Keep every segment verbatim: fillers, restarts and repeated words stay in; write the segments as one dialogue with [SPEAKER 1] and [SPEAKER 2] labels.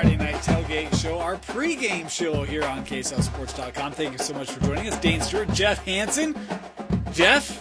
[SPEAKER 1] Friday Night Tailgate Show, our pregame show here on K S L Sports dot com. Thank you so much for joining us. Dane Stewart, Jeff Hansen. Jeff,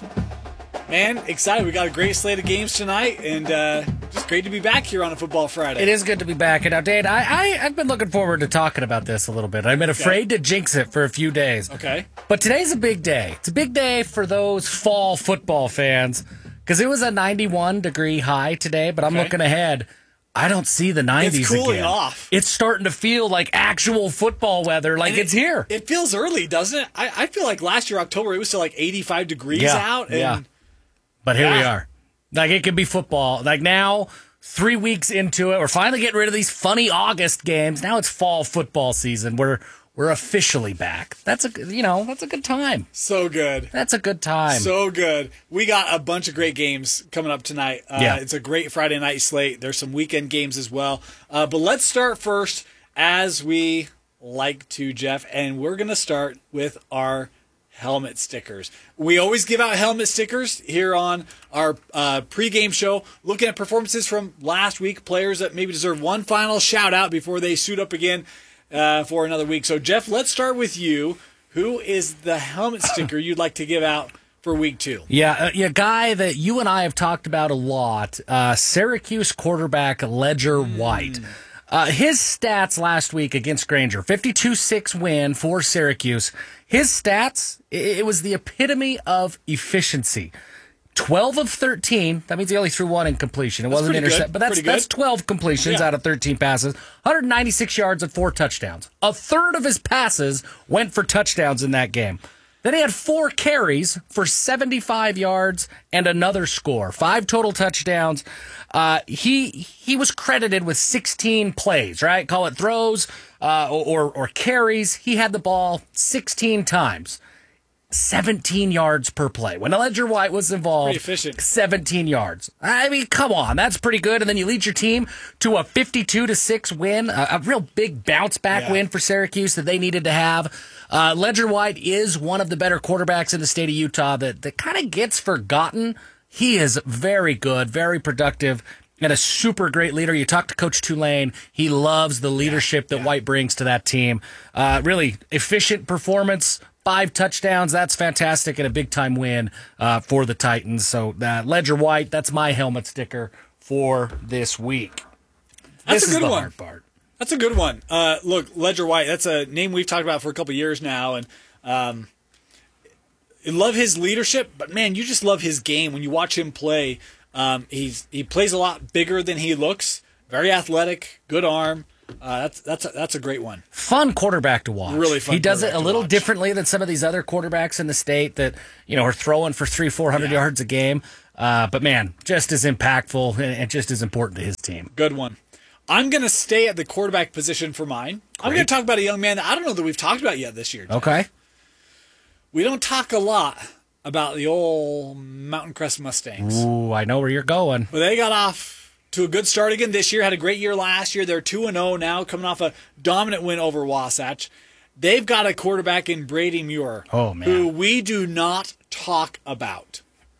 [SPEAKER 1] man, excited. We got a great slate of games tonight, and uh, just great to be back here on a Football Friday.
[SPEAKER 2] It is good to be back. And now, Dane, I, I, I've been looking forward to talking about this a little bit. I've been afraid okay. to jinx it for a few days.
[SPEAKER 1] Okay.
[SPEAKER 2] But today's a big day. It's a big day for those fall football fans, because it was a ninety-one degree high today, but I'm okay. looking ahead. I don't see the nineties
[SPEAKER 1] It's cooling
[SPEAKER 2] again.
[SPEAKER 1] off.
[SPEAKER 2] It's starting to feel like actual football weather, like
[SPEAKER 1] and
[SPEAKER 2] it's
[SPEAKER 1] it,
[SPEAKER 2] here.
[SPEAKER 1] It feels early, doesn't it? I, I feel like last year, October, it was still like eighty-five degrees
[SPEAKER 2] yeah,
[SPEAKER 1] out. And
[SPEAKER 2] yeah. But here
[SPEAKER 1] yeah.
[SPEAKER 2] we are. Like, it can be football. Like, now, three weeks into it, we're finally getting rid of these funny August games. Now it's fall football season. We're we're officially back. That's a you know that's a good time.
[SPEAKER 1] So good.
[SPEAKER 2] That's a good time.
[SPEAKER 1] So good. We got a bunch of great games coming up tonight. Uh,
[SPEAKER 2] yeah.
[SPEAKER 1] It's a great Friday night slate. There's some weekend games as well. Uh, but let's start first, as we like to, Jeff, and we're going to start with our helmet stickers. We always give out helmet stickers here on our uh, pregame show, looking at performances from last week, players that maybe deserve one final shout out before they suit up again uh, for another week. So, Jeff, let's start with you. Who is the helmet sticker you'd like to give out for week two?
[SPEAKER 2] Yeah, uh, yeah, guy that you and I have talked about a lot, uh, Syracuse quarterback Ledger mm. White. Uh, his stats last week against Granger, fifty-two six win for Syracuse. His stats, it, it was the epitome of efficiency. twelve of thirteen. That means he only threw one incompletion. It
[SPEAKER 1] that's
[SPEAKER 2] wasn't intercept,
[SPEAKER 1] good.
[SPEAKER 2] but that's
[SPEAKER 1] pretty
[SPEAKER 2] that's twelve completions
[SPEAKER 1] yeah.
[SPEAKER 2] out of thirteen passes. one hundred ninety-six yards and four touchdowns. A third of his passes went for touchdowns in that game. Then he had four carries for seventy-five yards and another score. Five total touchdowns. Uh, he he was credited with sixteen plays, right? Call it throws uh, or, or carries. He had the ball sixteen times. seventeen yards per play. When Ledger White was involved,
[SPEAKER 1] pretty efficient.
[SPEAKER 2] seventeen yards. I mean, come on, that's pretty good. And then you lead your team to a fifty-two to six win, a, a real big bounce back
[SPEAKER 1] yeah.
[SPEAKER 2] win for Syracuse that they needed to have. Uh, Ledger White is one of the better quarterbacks in the state of Utah that, that kind of gets forgotten. He is very good, very productive, and a super great leader. You talk to Coach Tulane. He loves the leadership yeah. that
[SPEAKER 1] yeah.
[SPEAKER 2] White brings to that team. Uh, really efficient performance. Five touchdowns, that's fantastic, and a big-time win uh, for the Titans. So, uh, Ledger White, that's my helmet sticker for this week.
[SPEAKER 1] That's
[SPEAKER 2] this
[SPEAKER 1] a good
[SPEAKER 2] is the
[SPEAKER 1] one.
[SPEAKER 2] hard part.
[SPEAKER 1] That's a good one. Uh, look, Ledger White, that's a name we've talked about for a couple of years now, and um, I love his leadership, but, man, you just love his game. When you watch him play, um, he's he plays a lot bigger than he looks, very athletic, good arm. Uh, that's that's a, that's a great one.
[SPEAKER 2] Fun quarterback to watch.
[SPEAKER 1] Really fun.
[SPEAKER 2] He does it a little
[SPEAKER 1] watch.
[SPEAKER 2] differently than some of these other quarterbacks in the state that you know are throwing for three, four hundred yeah. yards a game. Uh, but man, just as impactful and, and just as important to his team.
[SPEAKER 1] Good one. I'm going to stay at the quarterback position for mine. Great. I'm going to talk about a young man that I don't know that we've talked about yet this year. Jeff.
[SPEAKER 2] Okay.
[SPEAKER 1] We don't talk a lot about the old Mountain Crest Mustangs.
[SPEAKER 2] Ooh, I know where you're going.
[SPEAKER 1] Well, they got off to a good start again this year. Had a great year last year. They're two and oh now, coming off a dominant win over Wasatch. They've got a quarterback in Brady Muir,
[SPEAKER 2] oh, man.
[SPEAKER 1] who we do not talk about.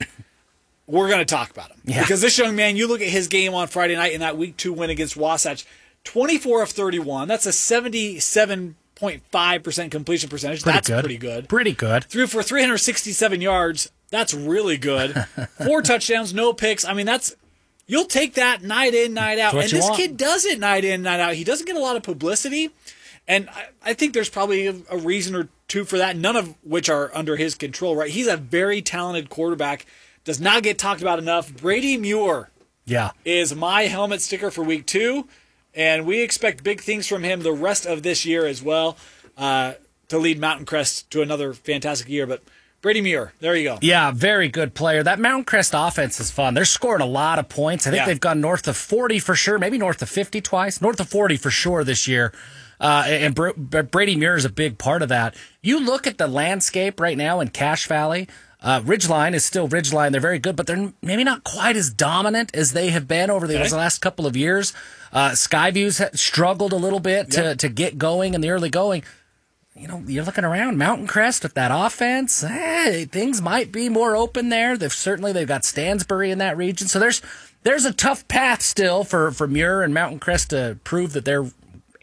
[SPEAKER 1] We're going to talk about him.
[SPEAKER 2] Yeah.
[SPEAKER 1] Because this young man, you look at his game on Friday night in that week two win against Wasatch, twenty-four of thirty-one. That's a seventy-seven point five percent completion percentage.
[SPEAKER 2] Pretty
[SPEAKER 1] That's
[SPEAKER 2] good.
[SPEAKER 1] pretty good.
[SPEAKER 2] Pretty good.
[SPEAKER 1] Threw for three hundred sixty-seven yards. That's really good. Four touchdowns, no picks. I mean, that's you'll take that night in, night out. And this
[SPEAKER 2] want.
[SPEAKER 1] kid does it night in, night out. He doesn't get a lot of publicity. And I, I think there's probably a, a reason or two for that, none of which are under his control, right? He's a very talented quarterback. Does not get talked about enough. Brady Muir
[SPEAKER 2] yeah.
[SPEAKER 1] is my helmet sticker for week two, and we expect big things from him the rest of this year as well uh, to lead Mountain Crest to another fantastic year. But Brady Muir, there you go.
[SPEAKER 2] Yeah, very good player. That Mountain Crest offense is fun. They're scoring a lot of points. I think
[SPEAKER 1] Yeah.
[SPEAKER 2] they've gone north of forty for sure, maybe north of fifty twice, north of forty for sure this year. Uh, and Br- Brady Muir is a big part of that. You look at the landscape right now in Cache Valley. Uh, Ridgeline is still Ridgeline. They're very good, but they're maybe not quite as dominant as they have been over the,
[SPEAKER 1] Okay.
[SPEAKER 2] the last couple of years. Uh, Skyview's ha- struggled a little bit to,
[SPEAKER 1] Yep.
[SPEAKER 2] to get going in the early going. You know, you're looking around Mountain Crest with that offense. Hey, things might be more open there. They've certainly they've got Stansbury in that region, so there's there's a tough path still for for Muir and Mountain Crest to prove that they're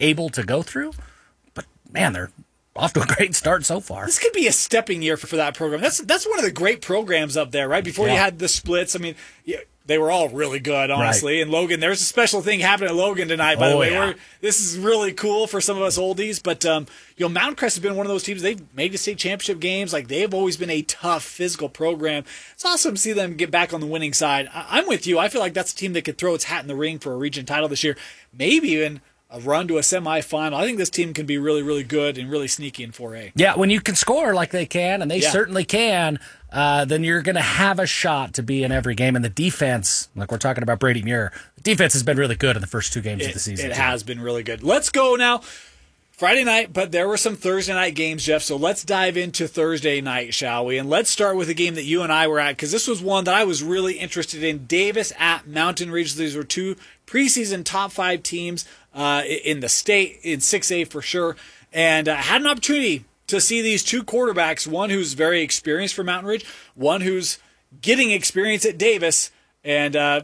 [SPEAKER 2] able to go through. But, man, they're off to a great start so far.
[SPEAKER 1] This could be a stepping year for, for that program. That's that's one of the great programs up there, right? Before
[SPEAKER 2] Yeah.
[SPEAKER 1] you had the splits, I mean, yeah, they were all really good, honestly.
[SPEAKER 2] Right.
[SPEAKER 1] And Logan, there's a special thing happening at Logan tonight, by the
[SPEAKER 2] Oh,
[SPEAKER 1] way.
[SPEAKER 2] yeah.
[SPEAKER 1] We're, this is really cool for some of us oldies. But, um, you know, Mountain Crest has been one of those teams. They've made the state championship games. Like, they've always been a tough physical program. It's awesome to see them get back on the winning side. I- I'm with you. I feel like that's a team that could throw its hat in the ring for a region title this year. Maybe even a run to a semifinal. I think this team can be really, really good and really sneaky in four A.
[SPEAKER 2] Yeah, when you can score like they can, and they
[SPEAKER 1] Yeah.
[SPEAKER 2] certainly can, uh, then you're going to have a shot to be in every game. And the defense, like we're talking about Brady Muir, the defense has been really good in the first two games
[SPEAKER 1] It,
[SPEAKER 2] of the season.
[SPEAKER 1] it
[SPEAKER 2] too.
[SPEAKER 1] has been really good. Let's go now. Friday night, but there were some Thursday night games, Jeff. So let's dive into Thursday night, shall we? And let's start with a game that you and I were at, because this was one that I was really interested in. Davis at Mountain Ridge. These were two preseason top five teams uh, in the state, in six A for sure. And I uh, had an opportunity to see these two quarterbacks, one who's very experienced for Mountain Ridge, one who's getting experience at Davis. And uh,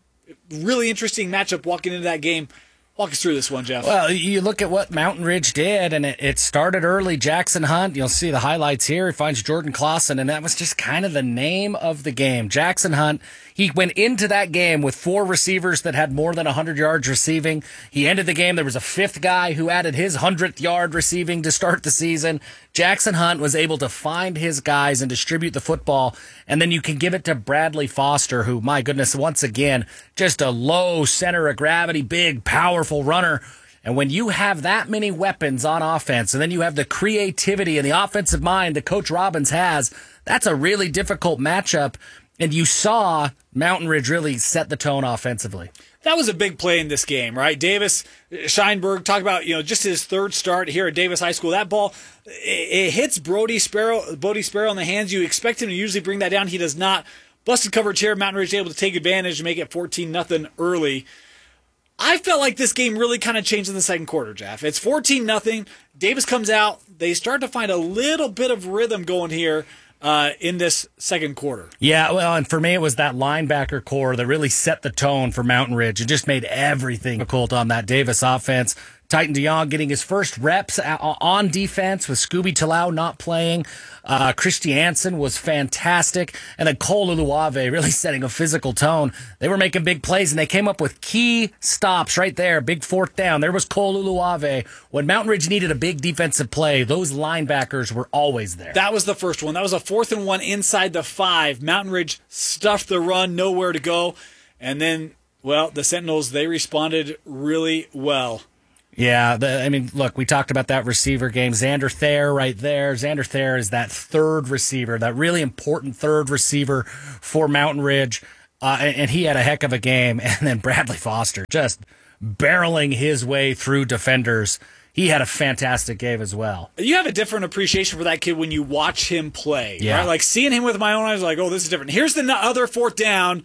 [SPEAKER 1] really interesting matchup walking into that game. Walk us through this one, Jeff.
[SPEAKER 2] Well, you look at what Mountain Ridge did, and it, it started early. Jackson Hunt, you'll see the highlights here. He finds Jordan Clausen, and that was just kind of the name of the game. Jackson Hunt, he went into that game with four receivers that had more than one hundred yards receiving. He ended the game. There was a fifth guy who added his hundredth yard receiving to start the season. Jackson Hunt was able to find his guys and distribute the football, and then you can give it to Bradley Foster, who, my goodness, once again, just a low center of gravity, big, powerful runner. And when you have that many weapons on offense, and then you have the creativity and the offensive mind that Coach Robbins has, that's a really difficult matchup. And you saw Mountain Ridge really set the tone offensively.
[SPEAKER 1] That was a big play in this game, right? Davis Scheinberg, talk about, you know, just his third start here at Davis High School. That ball, it, it hits Brody Sparrow, Brody Sparrow in the hands. You expect him to usually bring that down. He does not. Busted coverage here. Mountain Ridge able to take advantage and make it fourteen nothing early. I felt like this game really kind of changed in the second quarter, Jeff. It's fourteen nothing. Davis comes out. They start to find a little bit of rhythm going here uh, in this second quarter.
[SPEAKER 2] Yeah, well, and for me, it was that linebacker core that really set the tone for Mountain Ridge. It just made everything difficult on that Davis offense. Titan DeYoung getting his first reps on defense with Scooby Talau not playing. Uh, Christiansen was fantastic. And then Cole Uluave really setting a physical tone. They were making big plays, and they came up with key stops right there. Big fourth down. There was Cole Uluave. When Mountain Ridge needed a big defensive play, those linebackers were always there.
[SPEAKER 1] That was the first one. That was a fourth and one inside the five. Mountain Ridge stuffed the run, nowhere to go. And then, well, the Sentinels, they responded really well.
[SPEAKER 2] Yeah, the, I mean, look, we talked about that receiver game. Xander Thayer right there. Xander Thayer is that third receiver, that really important third receiver for Mountain Ridge, uh, and, and he had a heck of a game. And then Bradley Foster just barreling his way through defenders. He had a fantastic game as well.
[SPEAKER 1] You have a different appreciation for that kid when you watch him play.
[SPEAKER 2] Yeah.
[SPEAKER 1] Right? Like seeing him with my own eyes, like, oh, this is different. Here's the other fourth down.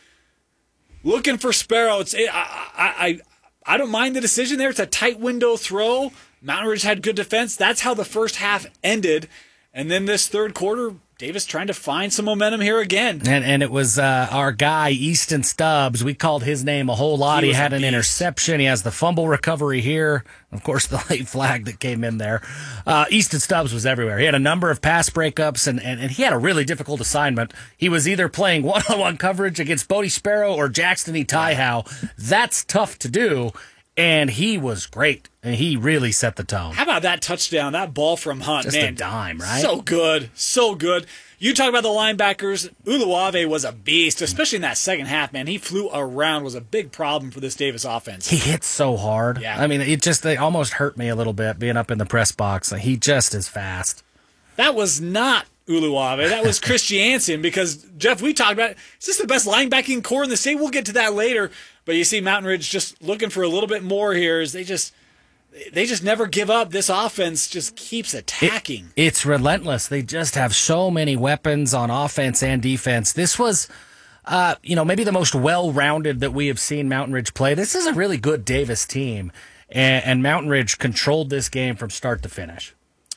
[SPEAKER 1] Looking for Sparrow. It's it, I, I, I I don't mind the decision there. It's a tight window throw. Mountain Ridge had good defense. That's how the first half ended. And then this third quarter, Davis trying to find some momentum here again.
[SPEAKER 2] And and it was uh, our guy, Easton Stubbs. We called his name a whole lot.
[SPEAKER 1] He
[SPEAKER 2] He,
[SPEAKER 1] was
[SPEAKER 2] had
[SPEAKER 1] a
[SPEAKER 2] an
[SPEAKER 1] beast.
[SPEAKER 2] interception. He has the fumble recovery here. Of course, the late flag that came in there. Uh, Easton Stubbs was everywhere. He had a number of pass breakups, and, and, and he had a really difficult assignment. He was either playing one-on-one coverage against Bodie Sparrow or Jackson E. Tyhow. That's tough to do. And he was great, and he really set the tone.
[SPEAKER 1] How about that touchdown, that ball from Hunt?
[SPEAKER 2] Just
[SPEAKER 1] man,
[SPEAKER 2] a dime, right?
[SPEAKER 1] So good, so good. You talk about the linebackers. Uluave was a beast, especially in that second half, man. He flew around, was a big problem for this Davis offense.
[SPEAKER 2] He hit so hard.
[SPEAKER 1] Yeah.
[SPEAKER 2] I mean, it just they almost hurt me a little bit being up in the press box. He just is fast.
[SPEAKER 1] That was not Uluave. That was Christiansen because, Jeff, we talked about it. Is this the best linebacking core in the state? We'll get to that later. But you see Mountain Ridge just looking for a little bit more here as they just they just never give up. This offense just keeps attacking.
[SPEAKER 2] It, it's relentless. They just have so many weapons on offense and defense. This was, uh, you know, maybe the most well-rounded that we have seen Mountain Ridge play. This is a really good Davis team, and, and Mountain Ridge controlled this game from start to finish.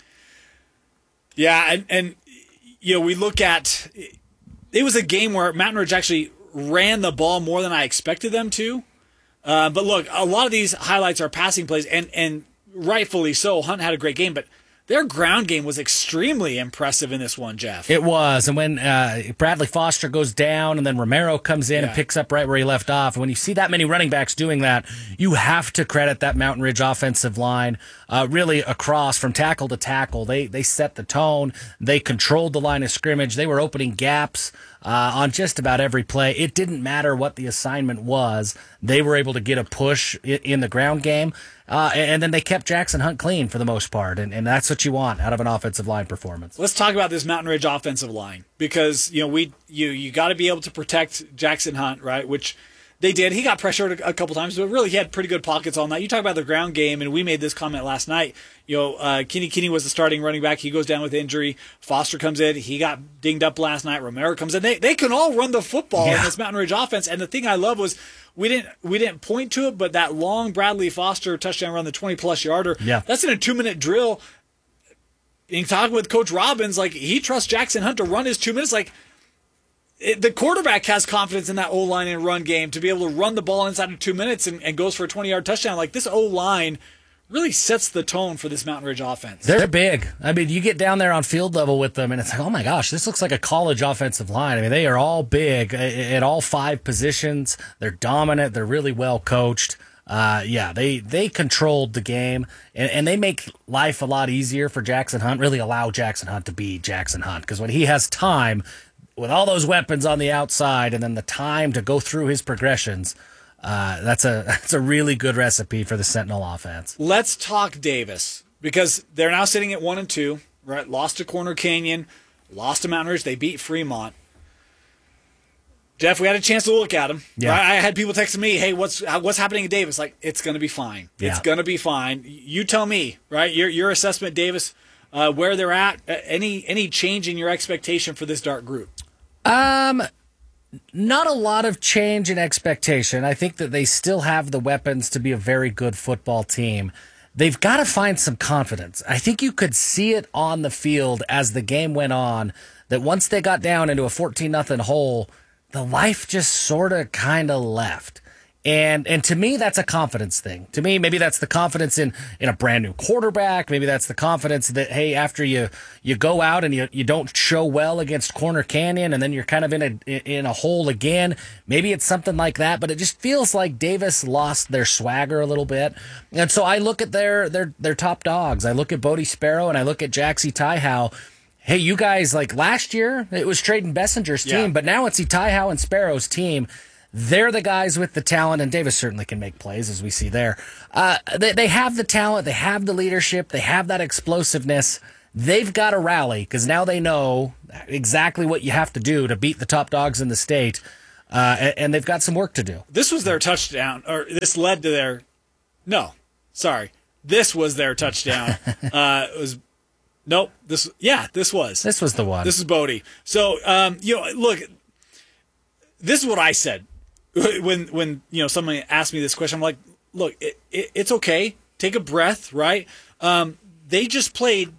[SPEAKER 1] Yeah, and, and you know, we look at it was a game where Mountain Ridge actually ran the ball more than I expected them to. Uh, but look, a lot of these highlights are passing plays, and, and rightfully so. Hunt had a great game, but their ground game was extremely impressive in this one, Jeff.
[SPEAKER 2] It was. And when uh, Bradley Foster goes down and then Romero comes in
[SPEAKER 1] Yeah.
[SPEAKER 2] and picks up right where he left off, and when you see that many running backs doing that, you have to credit that Mountain Ridge offensive line uh, really across from tackle to tackle. They, they set the tone. They controlled the line of scrimmage. They were opening gaps uh, on just about every play. It didn't matter what the assignment was. They were able to get a push in, in the ground game. Uh, and then they kept Jackson Hunt clean for the most part, and, and that's what you want out of an offensive line performance.
[SPEAKER 1] Let's talk about this Mountain Ridge offensive line, because you know we you you got to be able to protect Jackson Hunt, right? Which they did. He got pressured a, a couple times, but really he had pretty good pockets on that. You talk about the ground game, and we made this comment last night. You know, uh, Kenny Kinney was the starting running back. He goes down with injury. Foster comes in. He got dinged up last night. Romero comes in. They they can all run the football
[SPEAKER 2] Yeah.
[SPEAKER 1] in this Mountain Ridge offense. And the thing I love was we didn't we didn't point to it, but that long Bradley Foster touchdown run, the twenty plus yarder.
[SPEAKER 2] Yeah.
[SPEAKER 1] That's in a two minute drill. In talking with Coach Robbins, like he trusts Jackson Hunt to run his two minutes. Like it, the quarterback has confidence in that O line and run game to be able to run the ball inside of two minutes and, and goes for a twenty yard touchdown. Like this O line really sets the tone for this Mountain Ridge offense.
[SPEAKER 2] They're big. I mean, you get down there on field level with them, and it's like, oh my gosh, this looks like a college offensive line. I mean, they are all big at all five positions. They're dominant. They're really well coached. Uh, yeah, they they controlled the game, and, and they make life a lot easier for Jackson Hunt. Really allow Jackson Hunt to be Jackson Hunt, because when he has time with all those weapons on the outside, and then the time to go through his progressions. Uh, that's a that's a really good recipe for the Sentinel offense.
[SPEAKER 1] Let's talk Davis, because they're now sitting at one and two, right? Lost to Corner Canyon, lost to Mountain Ridge. They beat Fremont. Jeff, we had a chance to look at them.
[SPEAKER 2] Yeah.
[SPEAKER 1] Right? I had people texting me, "Hey, what's what's happening at Davis?" Like, it's going to be fine.
[SPEAKER 2] Yeah.
[SPEAKER 1] It's going to be fine. You tell me, right? Your your assessment, Davis, uh, where they're at. Uh, any any change in your expectation for this dark group?
[SPEAKER 2] Um. Not a lot of change in expectation. I think that they still have the weapons to be a very good football team. They've got to find some confidence. I think you could see it on the field as the game went on, that once they got down into a fourteen nothing hole, the life just sort of kind of left. And and to me, that's a confidence thing. To me, maybe that's the confidence in, in a brand new quarterback. Maybe that's the confidence that, hey, after you, you go out and you, you don't show well against Corner Canyon, and then you're kind of in a in a hole again. Maybe it's something like that, but it just feels like Davis lost their swagger a little bit. And so I look at their their their top dogs. I look at Bodie Sparrow and I look at Jaxie Tyhow. Hey, you guys, like last year, it was Trayden Bessinger's team,
[SPEAKER 1] Yeah.
[SPEAKER 2] but now it's Tyhow and Sparrow's team. They're the guys with the talent, and Davis certainly can make plays, as we see there. Uh, they, they have the talent, they have the leadership, they have that explosiveness. They've got to rally, because now they know exactly what you have to do to beat the top dogs in the state, uh, and, and they've got some work to do.
[SPEAKER 1] This was their touchdown, or this led to their. No, sorry, this was their touchdown. uh, it was. Nope. This. Yeah, this was.
[SPEAKER 2] This was the one.
[SPEAKER 1] This is Bodie. So, um, you know, look. This is what I said when when you know somebody asked me this question. I'm like, look, it, it, it's okay. Take a breath, right? Um, they just played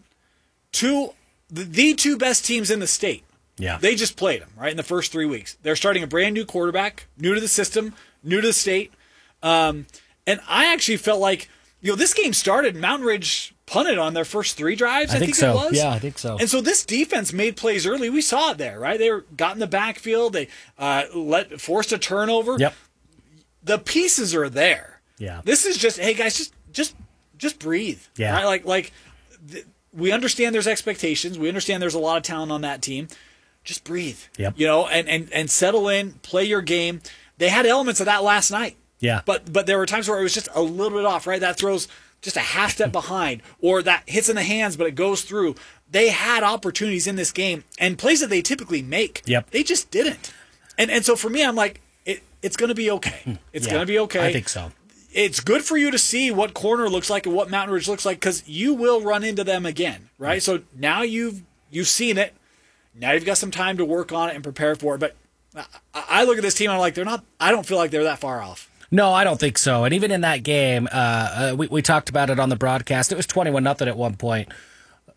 [SPEAKER 1] two the, the two best teams in the state.
[SPEAKER 2] Yeah.
[SPEAKER 1] They just played them, right, in the first three weeks. They're starting a brand new quarterback, new to the system, new to the state. Um, and I actually felt like, you know, this game started, Mountain Ridge punted on their first three drives, I,
[SPEAKER 2] I think
[SPEAKER 1] think
[SPEAKER 2] so.
[SPEAKER 1] it was.
[SPEAKER 2] Yeah, I think so.
[SPEAKER 1] And so this defense made plays early. We saw it there, right? They were got in the backfield. They uh, let forced a turnover.
[SPEAKER 2] Yep.
[SPEAKER 1] The pieces are there.
[SPEAKER 2] Yeah.
[SPEAKER 1] This is just, hey, guys, just just just breathe.
[SPEAKER 2] Yeah.
[SPEAKER 1] Right? Like, like th- we understand there's expectations. We understand there's a lot of talent on that team. Just breathe.
[SPEAKER 2] Yep.
[SPEAKER 1] You know, and, and, and settle in, play your game. They had elements of that last night.
[SPEAKER 2] Yeah.
[SPEAKER 1] But but there were times where it was just a little bit off, right? That throws just a half step behind, or that hits in the hands, but it goes through. They had opportunities in this game and plays that they typically make.
[SPEAKER 2] Yep.
[SPEAKER 1] They just didn't. And and so for me, I'm like, it, it's going to be okay. It's
[SPEAKER 2] Yeah,
[SPEAKER 1] going to be okay.
[SPEAKER 2] I think so.
[SPEAKER 1] It's good for you to see what Corner looks like and what Mountain Ridge looks like, because you will run into them again, right? So now you've you've seen it. Now you've got some time to work on it and prepare for it. But I, I look at this team and I'm like, they're not. I don't feel like they're that far off.
[SPEAKER 2] No, I don't think so. And even in that game, uh, uh, we, we talked about it on the broadcast. It was twenty-one nothing at one point.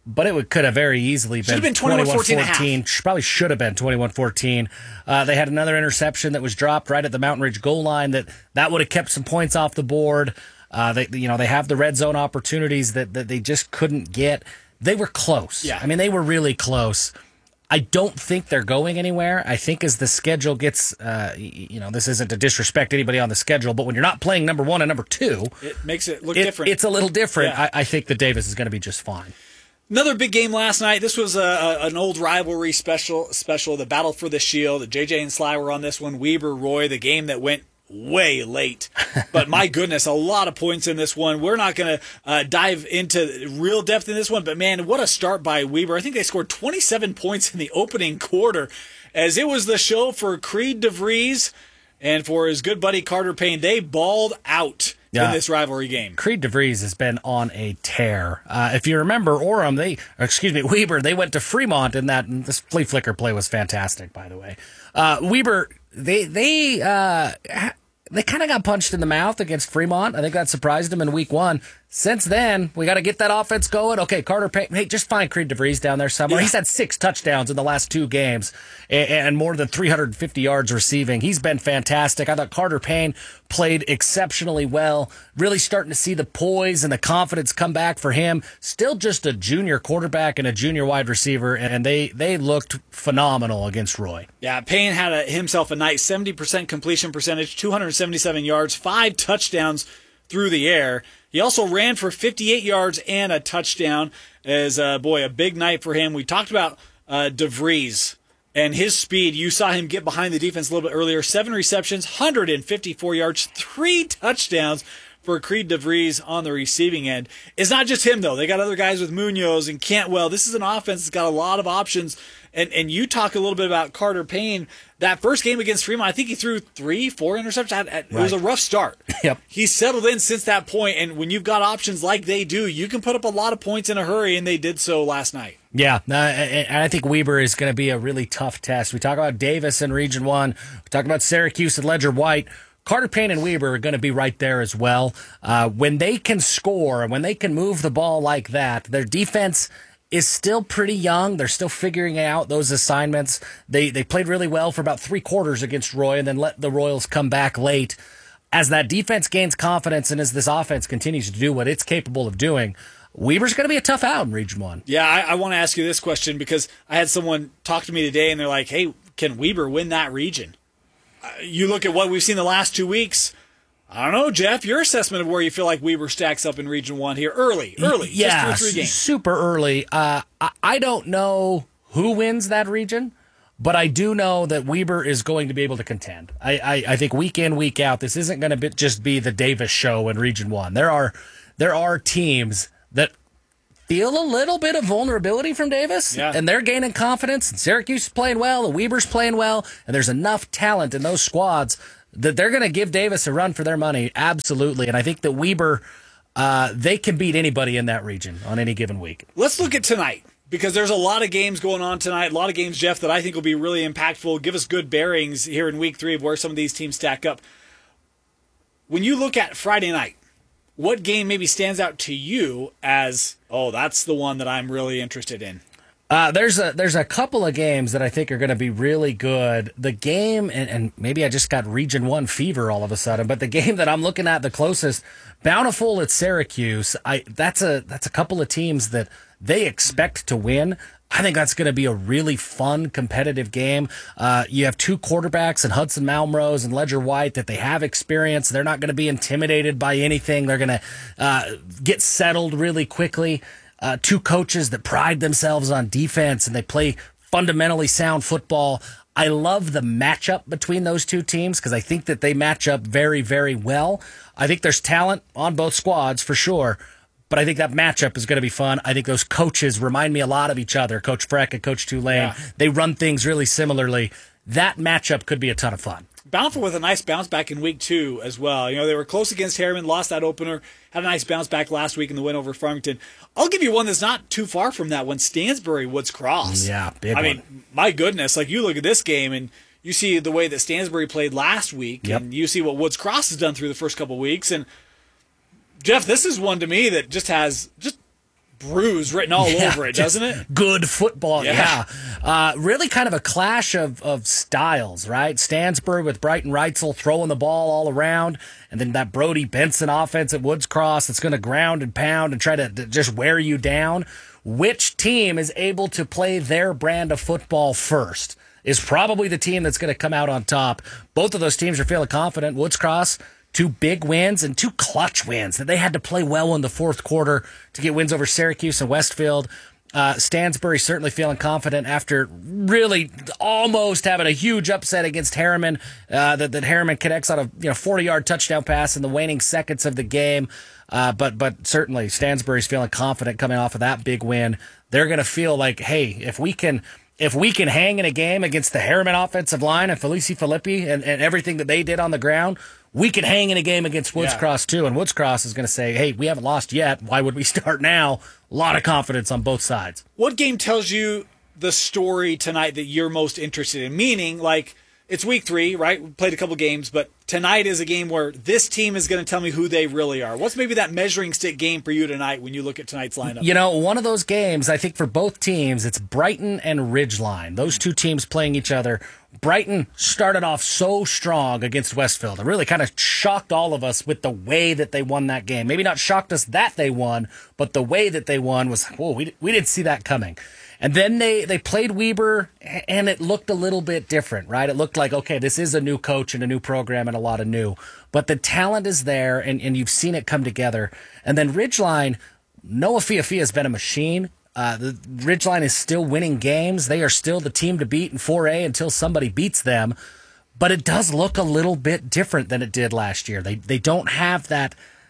[SPEAKER 2] but it would, could have very easily
[SPEAKER 1] Should have
[SPEAKER 2] been
[SPEAKER 1] been twenty-one fourteen and a half.
[SPEAKER 2] Probably should have been twenty-one fourteen. Uh, they had another interception that was dropped right at the Mountain Ridge goal line that, that would have kept some points off the board. Uh, they, you know, they have the red zone opportunities that, that they just couldn't get. They were close.
[SPEAKER 1] Yeah.
[SPEAKER 2] I mean, they were really close. I don't think they're going anywhere. I think as the schedule gets, uh, you know, this isn't to disrespect anybody on the schedule, but when you're not playing number one and number two,
[SPEAKER 1] it makes it look
[SPEAKER 2] it,
[SPEAKER 1] different.
[SPEAKER 2] It's a little different.
[SPEAKER 1] Yeah.
[SPEAKER 2] I, I think that Davis is going to be just fine.
[SPEAKER 1] Another big game last night. This was a, a, an old rivalry special, special, the Battle for the Shield. J J and Sly were on this one. Weber, Roy, the game that went way late. But my goodness, a lot of points in this one. We're not going to uh, dive into real depth in this one, but man, what a start by Weber. I think they scored twenty-seven points in the opening quarter, as it was the show for Creed DeVries and for his good buddy Carter Payne. They balled out
[SPEAKER 2] Yeah.
[SPEAKER 1] in this rivalry game.
[SPEAKER 2] Creed DeVries has been on a tear. Uh, if you remember, Orem, they, or excuse me, Weber, they went to Fremont in that. And this flea flicker play was fantastic, by the way. Uh, Weber, they they uh, they kind of got punched in the mouth against Fremont. I think that surprised them in week one. Since then, we got to get that offense going. Okay, Carter Payne, hey, just find Creed DeVries down there somewhere.
[SPEAKER 1] Yeah.
[SPEAKER 2] He's had six touchdowns in the last two games and, and more than three hundred fifty yards receiving. He's been fantastic. I thought Carter Payne played exceptionally well. Really starting to see the poise and the confidence come back for him. Still just a junior quarterback and a junior wide receiver, and they, they looked phenomenal against Roy.
[SPEAKER 1] Yeah, Payne had a, himself a nice seventy percent completion percentage, two hundred seventy-seven yards, five touchdowns through the air. He also ran for fifty-eight yards and a touchdown. As uh, boy, a big night for him. We talked about uh, DeVries and his speed. You saw him get behind the defense a little bit earlier. Seven receptions, one hundred fifty-four yards, three touchdowns for Creed DeVries on the receiving end. It's not just him, though. They got other guys with Munoz and Cantwell. This is an offense that's got a lot of options. And and you talk a little bit about Carter Payne. That first game against Fremont, I think he threw three, four interceptions. It was a rough start.
[SPEAKER 2] Yep.
[SPEAKER 1] He's settled in since that point, and when you've got options like they do, you can put up a lot of points in a hurry, and they did so last night.
[SPEAKER 2] Yeah, uh, and I think Weber is going to be a really tough test. We talk about Davis in Region one. We talk about Syracuse and Ledger White. Carter Payne and Weber are going to be right there as well. Uh, when they can score and when they can move the ball like that, their defense is still pretty young. They're still figuring out those assignments. They they played really well for about three quarters against Roy and then let the Royals come back late. As that defense gains confidence and as this offense continues to do what it's capable of doing, Weber's going to be a tough out in Region one.
[SPEAKER 1] Yeah, I, I want to ask you this question because I had someone talk to me today and they're like, hey, can Weber win that region? Uh, you look at what we've seen the last two weeks. I don't know, Jeff, your assessment of where you feel like Weber stacks up in Region one here early, early,
[SPEAKER 2] yeah,
[SPEAKER 1] just two or three games.
[SPEAKER 2] Super early. Uh, I, I don't know who wins that region, but I do know that Weber is going to be able to contend. I, I, I think week in, week out, this isn't going to be, just be the Davis show in Region one. There are there are teams that feel a little bit of vulnerability from Davis,
[SPEAKER 1] yeah.
[SPEAKER 2] and they're gaining confidence, and Syracuse is playing well, and Weber's playing well, and there's enough talent in those squads that they're going to give Davis a run for their money, absolutely. And I think that Weber, uh, they can beat anybody in that region on any given week.
[SPEAKER 1] Let's look at tonight, because there's a lot of games going on tonight, a lot of games, Jeff, that I think will be really impactful, give us good bearings here in week three of where some of these teams stack up. When you look at Friday night, what game maybe stands out to you as, oh, that's the one that I'm really interested in?
[SPEAKER 2] Uh, there's a there's a couple of games that I think are going to be really good. The game, and, and maybe I just got Region one fever all of a sudden, but the game that I'm looking at the closest, Bountiful at Syracuse, I that's a that's a couple of teams that they expect to win. I think that's going to be a really fun, competitive game. Uh, you have two quarterbacks in Hudson Malmrose and Ledger White that they have experience. They're not going to be intimidated by anything. They're going to uh, get settled really quickly. Uh, two coaches that pride themselves on defense and they play fundamentally sound football. I love the matchup between those two teams because I think that they match up very, very well. I think there's talent on both squads for sure, but I think that matchup is going to be fun. I think those coaches remind me a lot of each other, Coach Freck and Coach Tulane. Yeah. They run things really similarly. That matchup could be a ton of fun.
[SPEAKER 1] Bountiful with a nice bounce back in week two as well. You know, they were close against Harriman, lost that opener, had a nice bounce back last week in the win over Farmington. I'll give you one that's not too far from that one, Stansbury Woods Cross.
[SPEAKER 2] Yeah, big
[SPEAKER 1] I
[SPEAKER 2] one.
[SPEAKER 1] mean, my goodness, like you look at this game and you see the way that Stansbury played last week,
[SPEAKER 2] yep.
[SPEAKER 1] and you see what Woods Cross has done through the first couple of weeks. And Jeff, this is one to me that just has just bruise written all
[SPEAKER 2] Yeah,
[SPEAKER 1] over it, doesn't it?
[SPEAKER 2] Good football,
[SPEAKER 1] Yeah.
[SPEAKER 2] yeah. Uh, really kind of a clash of, of styles, right? Stansbury with Brighton Reitzel throwing the ball all around, and then that Brody Benson offense at Woods Cross that's going to ground and pound and try to, to just wear you down. Which team is able to play their brand of football first is probably the team that's going to come out on top. Both of those teams are feeling confident. Woods Cross, two big wins and two clutch wins that they had to play well in the fourth quarter to get wins over Syracuse and Westfield. Uh, Stansbury certainly feeling confident after really almost having a huge upset against Harriman. Uh, that, that Harriman connects on a you know forty-yard touchdown pass in the waning seconds of the game. Uh, but but certainly Stansbury's feeling confident coming off of that big win. They're going to feel like, hey, if we can if we can hang in a game against the Harriman offensive line and Felici Filippi and, and everything that they did on the ground, we can hang in a game against Woods
[SPEAKER 1] Yeah.
[SPEAKER 2] Cross too. And Woods Cross is going to say, hey, we haven't lost yet. Why would we start now? A lot of confidence on both sides.
[SPEAKER 1] What game tells you the story tonight that you're most interested in? Meaning, like, it's week three, right? We played a couple games, but tonight is a game where this team is going to tell me who they really are. What's maybe that measuring stick game for you tonight when you look at tonight's lineup?
[SPEAKER 2] You know, one of those games, I think for both teams, it's Brighton and Ridgeline. Those two teams playing each other. Brighton started off so strong against Westfield and really kind of shocked all of us with the way that they won that game. Maybe not shocked us that they won, but the way that they won was, whoa, we, we didn't see that coming. And then they, they played Weber, and it looked a little bit different, right? It looked like, okay, this is a new coach and a new program and a lot of new. But the talent is there, and, and you've seen it come together. And then Ridgeline, Noah Fiafia has been a machine. Uh, the Ridgeline is still winning games. They are still the team to beat in four A until somebody beats them. But it does look a little bit different than it did last year. They they don't have that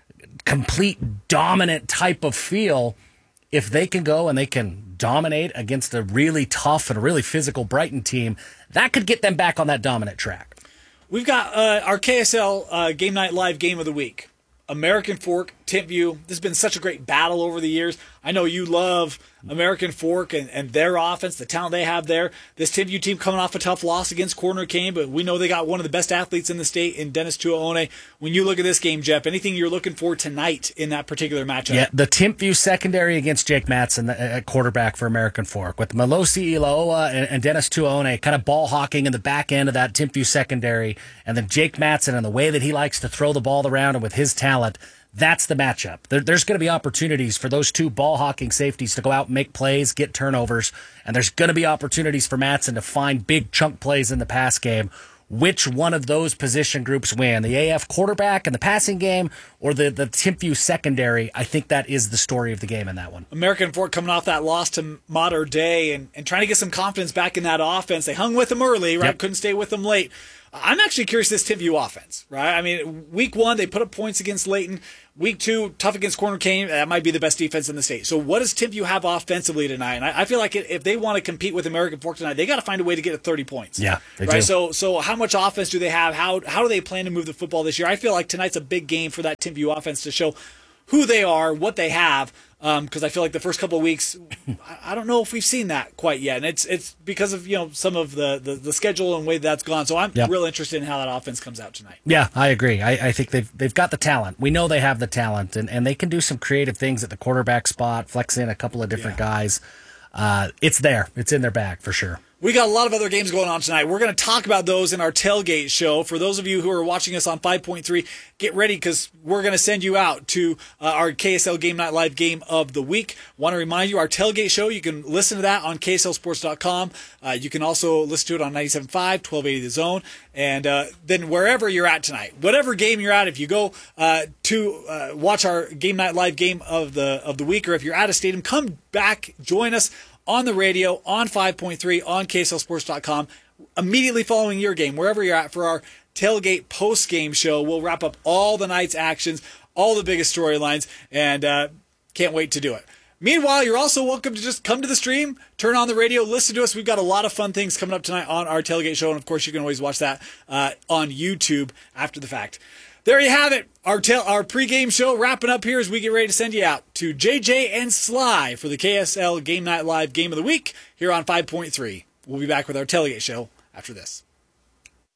[SPEAKER 2] complete dominant type of feel. If they can go and they can dominate against a really tough and really physical Brighton team, that could get them back on that dominant track.
[SPEAKER 1] We've got uh, our K S L uh, Game Night Live Game of the Week. American Fork, Timpview. This has been such a great battle over the years. I know you love American Fork and, and their offense, the talent they have there. This Timpview team coming off a tough loss against Corner Cane, but we know they got one of the best athletes in the state in Dennis Tuaone. When you look at this game, Jeff, anything you're looking for tonight in that particular matchup?
[SPEAKER 2] Yeah, the Timpview secondary against Jake Matson at quarterback for American Fork, with Melosi Ilaoa and, and Dennis Tuaone kind of ball hawking in the back end of that Timpview secondary, and then Jake Matson and the way that he likes to throw the ball around and with his talent. That's the matchup. There, there's going to be opportunities for those two ball hawking safeties to go out and make plays, get turnovers, and there's going to be opportunities for Matson to find big chunk plays in the pass game. Which one of those position groups win? The A F quarterback in the passing game or the, the Timpview secondary? I think that is the story of the game in that one.
[SPEAKER 1] American Fork coming off that loss to Mater Day and, and trying to get some confidence back in that offense. They hung with them early, right?
[SPEAKER 2] Yep.
[SPEAKER 1] Couldn't stay with them late. I'm actually curious this Timpview offense, right? I mean, week one, they put up points against Layton. Week two, tough against Corner Cane. That might be the best defense in the state. So what does Timpview have offensively tonight? And I, I feel like if they want to compete with American Fork tonight, they got to find a way to get to thirty points.
[SPEAKER 2] Yeah, they
[SPEAKER 1] right.
[SPEAKER 2] do.
[SPEAKER 1] So, so how much offense do they have? How how do they plan to move the football this year? I feel like tonight's a big game for that Timpview offense to show who they are, what they have. Because um, I feel like the first couple of weeks, I, I don't know if we've seen that quite yet, and it's it's because of you know some of the, the, the schedule and way that's gone. So I'm
[SPEAKER 2] Yep.
[SPEAKER 1] real interested in how that offense comes out tonight.
[SPEAKER 2] Yeah, I agree. I, I think they've they've got the talent. We know they have the talent, and, and they can do some creative things at the quarterback spot, flex in a couple of different
[SPEAKER 1] Yeah.
[SPEAKER 2] guys. Uh, it's there. It's in their bag for sure.
[SPEAKER 1] We got a lot of other games going on tonight. We're going to talk about those in our tailgate show. For those of you who are watching us on five point three, get ready because we're going to send you out to uh, our K S L Game Night Live Game of the Week. Want to remind you, our tailgate show, you can listen to that on K S L sports dot com. Uh, you can also listen to it on ninety-seven point five, twelve eighty The Zone. And uh, then wherever you're at tonight, whatever game you're at, if you go uh, to uh, watch our Game Night Live Game of the of the Week, or if you're at a stadium, come back, join us on the radio, on five point three, on K S L sports dot com, immediately following your game, wherever you're at, for our tailgate post-game show. We'll wrap up all the night's actions, all the biggest storylines, and uh, can't wait to do it. Meanwhile, you're also welcome to just come to the stream, turn on the radio, listen to us. We've got a lot of fun things coming up tonight on our tailgate show, and of course, you can always watch that uh, on YouTube after the fact. There you have it. Our tail, our pregame show wrapping up here as we get ready to send you out to J J and Sly for the K S L Game Night Live Game of the Week here on five point three. We'll be back with our tailgate show after this.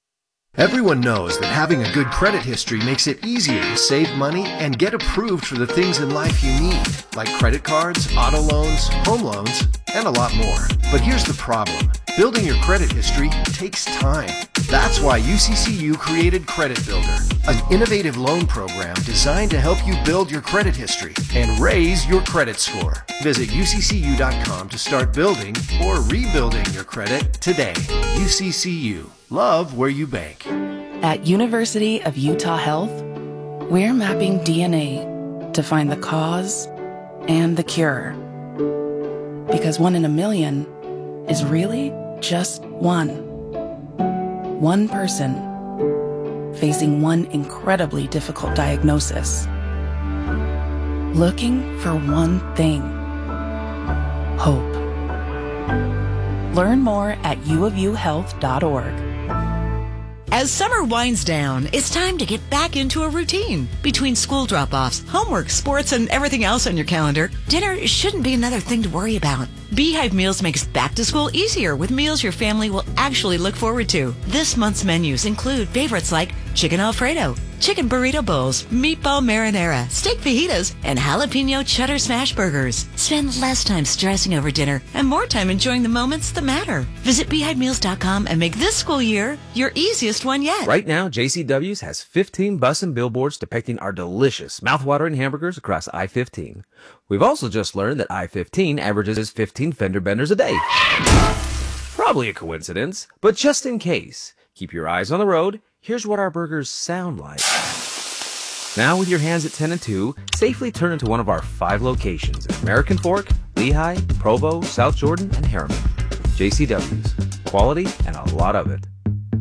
[SPEAKER 3] Everyone knows that having a good credit history makes it easier to save money and get approved for the things in life you need, like credit cards, auto loans, home loans, and a lot more. But here's the problem. Building your credit history takes time. That's why U C C U created Credit Builder, an innovative loan program designed to help you build your credit history and raise your credit score. Visit U C C U dot com to start building or rebuilding your credit today. U C C U. Love where you bank.
[SPEAKER 4] At University of Utah Health, we're mapping D N A to find the cause and the cure. Because one in a million is really just one. One person facing one incredibly difficult diagnosis. Looking for one thing. Hope. Learn more at u of u health dot org.
[SPEAKER 5] As summer winds down, it's time to get back into a routine. Between school drop-offs, homework, sports, and everything else on your calendar, dinner shouldn't be another thing to worry about. Beehive Meals makes back to school easier with meals your family will actually look forward to. This month's menus include favorites like chicken Alfredo, chicken burrito bowls, meatball marinara, steak fajitas, and jalapeno cheddar smash burgers. Spend less time stressing over dinner and more time enjoying the moments that matter. Visit beehive meals dot com and make this school year your easiest one yet.
[SPEAKER 6] Right now, J C W's has fifteen bus and billboards depicting our delicious, mouthwatering hamburgers across I fifteen. We've also just learned that I fifteen averages fifteen fender benders a day. Probably a coincidence, but just in case, keep your eyes on the road. Here's what our burgers sound like. Now with your hands at ten and two, safely turn into one of our five locations at American Fork, Lehigh, Provo, South Jordan, and Harriman. J C W's. Quality and a lot of it.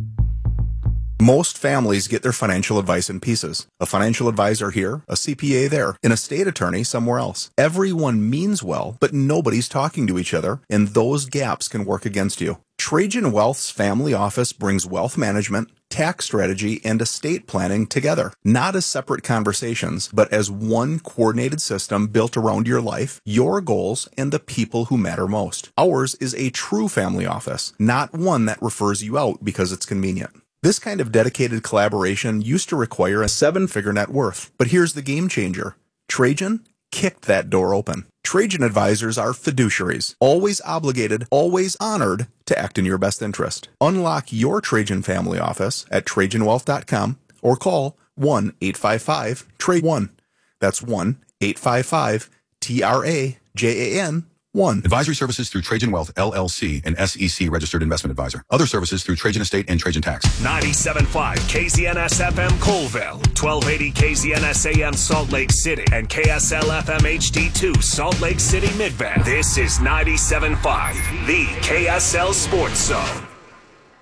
[SPEAKER 7] Most families get their financial advice in pieces. A financial advisor here, a C P A there, an estate attorney somewhere else. Everyone means well, but nobody's talking to each other, and those gaps can work against you. Trajan Wealth's family office brings wealth management, tax strategy, and estate planning together, not as separate conversations, but as one coordinated system built around your life, your goals, and the people who matter most. Ours is a true family office, not one that refers you out because it's convenient. This kind of dedicated collaboration used to require a seven-figure net worth, but here's the game changer. Trajan kicked that door open. Trajan advisors are fiduciaries, always obligated, always honored to act in your best interest. Unlock your Trajan family office at trajan wealth dot com or call one eight five five T R A one. That's one eight five five T R A J A N one.
[SPEAKER 8] Advisory services through Trajan Wealth, L L C, an S E C registered investment advisor. Other services through Trajan Estate and Trajan Tax.
[SPEAKER 9] ninety-seven point five K Z N S F M Colville, twelve eighty K Z N S A M Salt Lake City, and K S L F M H D two Salt Lake City Midvale. This is ninety-seven point five, the K S L Sports Zone.